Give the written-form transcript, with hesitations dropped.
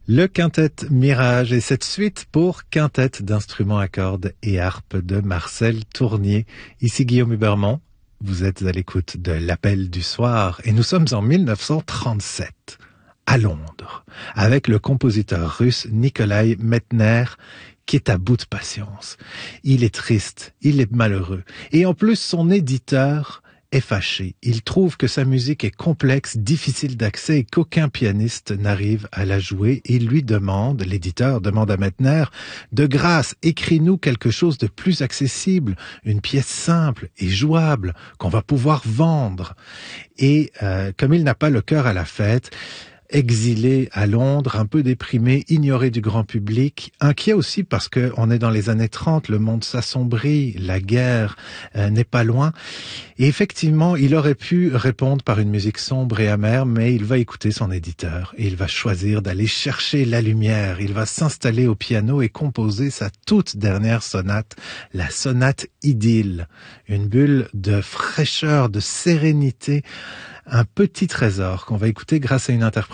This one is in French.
Le quintet Mirage et cette suite pour quintet d'instruments à cordes et harpe de Marcel Tournier. Ici Guillaume Hubermont, vous êtes à l'écoute de l'Appel du soir et nous sommes en 1937 à Londres avec le compositeur russe Nikolai Medtner qui est à bout de patience. Il est triste, il est malheureux et en plus son éditeur est fâché. Il trouve que sa musique est complexe, difficile d'accès et qu'aucun pianiste n'arrive à la jouer. Il lui demande, l'éditeur demande à Medtner, de grâce, écris-nous quelque chose de plus accessible, une pièce simple et jouable qu'on va pouvoir vendre. Et comme il n'a pas le cœur à la fête, exilé à Londres, un peu déprimé, ignoré du grand public, inquiet aussi parce que on est dans les années 30, le monde s'assombrit, la guerre n'est pas loin. Et effectivement, il aurait pu répondre par une musique sombre et amère, mais il va écouter son éditeur et il va choisir d'aller chercher la lumière. Il va s'installer au piano et composer sa toute dernière sonate, la sonate Idylle, une bulle de fraîcheur, de sérénité, un petit trésor qu'on va écouter grâce à une interprétation